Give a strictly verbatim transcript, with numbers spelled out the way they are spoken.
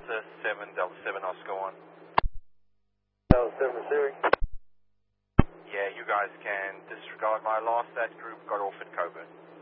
Delta seven, Delta seven, Oscar one. Delta seven, Siri. Yeah, you guys can disregard my loss. That group got off at Coburn.